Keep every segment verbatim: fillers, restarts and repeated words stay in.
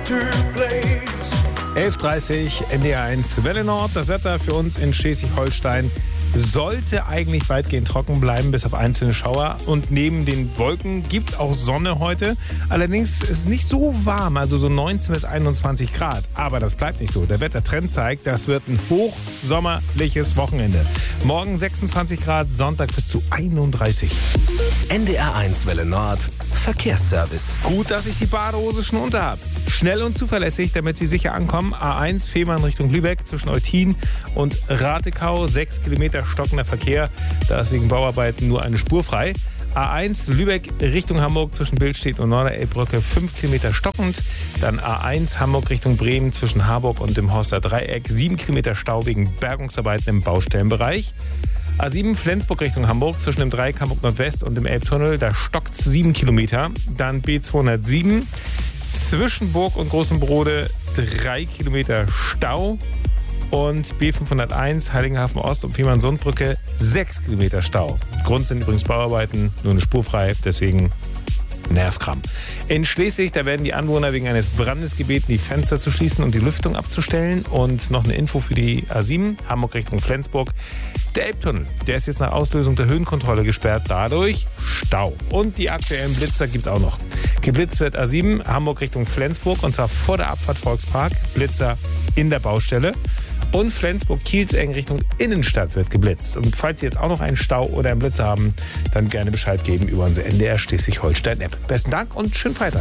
elf Uhr dreißig, N D R eins Welle Nord. Das Wetter für uns in Schleswig-Holstein sollte eigentlich weitgehend trocken bleiben, bis auf einzelne Schauer. Und neben den Wolken gibt es auch Sonne heute. Allerdings ist es nicht so warm, also so neunzehn bis einundzwanzig Grad. Aber das bleibt nicht so. Der Wettertrend zeigt, das wird ein hochsommerliches Wochenende. Morgen sechsundzwanzig Grad, Sonntag bis zu einunddreißig. N D R eins Welle Nord, Verkehrsservice. Gut, dass ich die Badehose schon unter habe. Schnell und zuverlässig, damit Sie sicher ankommen. A eins, Fehmarn Richtung Lübeck zwischen Eutin und Ratekau. Sechs Kilometer stockender Verkehr. Da ist wegen Bauarbeiten nur eine Spur frei. A eins, Lübeck Richtung Hamburg zwischen Billstedt und Norderelbbrücke. Fünf Kilometer stockend. Dann A eins, Hamburg Richtung Bremen zwischen Harburg und dem Horster Dreieck. Sieben Kilometer Stau wegen Bergungsarbeiten im Baustellenbereich. A sieben, Flensburg Richtung Hamburg zwischen dem Dreieck Hamburg Nordwest und dem Elbtunnel. Da stockt es sieben Kilometer. Dann B zweihundertsieben. Zwischen Burg und Großem Brode drei Kilometer Stau. Und B fünfhunderteins, Heiligenhafen Ost und Fehmarn-Sundbrücke sechs Kilometer Stau. Grund sind übrigens Bauarbeiten, nur eine Spur frei, deswegen Nervkram. In Schleswig, da werden die Anwohner wegen eines Brandes gebeten, die Fenster zu schließen und die Lüftung abzustellen. Und noch eine Info für die A sieben, Hamburg Richtung Flensburg. Der Elbtunnel, der ist jetzt nach Auslösung der Höhenkontrolle gesperrt, dadurch Stau. Und die aktuellen Blitzer gibt es auch noch. Geblitzt wird A sieben, Hamburg Richtung Flensburg, und zwar vor der Abfahrt Volkspark. Blitzer in der Baustelle. Und Flensburg-Kielzeng Richtung Innenstadt wird geblitzt. Und falls Sie jetzt auch noch einen Stau oder einen Blitzer haben, dann gerne Bescheid geben über unsere N D R Schleswig-Holstein-App. Besten Dank und schönen Freitag.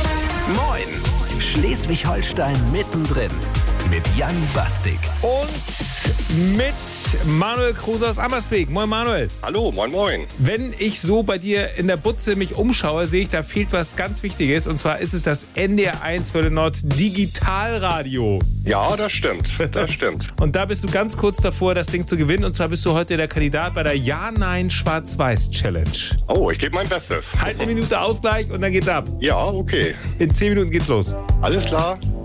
Moin, Schleswig-Holstein mittendrin mit Jan Bastik. Und mit Manuel Kruse aus Ammersbeek. Moin Manuel. Hallo, moin moin. Wenn ich so bei dir in der Butze mich umschaue, sehe ich, da fehlt was ganz Wichtiges. Und zwar ist es das N D R eins Welle Nord Digitalradio. Ja, das stimmt, das stimmt. Und da bist du ganz kurz davor, das Ding zu gewinnen. Und zwar bist du heute der Kandidat bei der Ja-Nein-Schwarz-Weiß-Challenge. Oh, ich gebe mein Bestes. Halt eine Minute Ausgleich und dann geht's ab. Ja, okay. In zehn Minuten geht's los. Alles klar.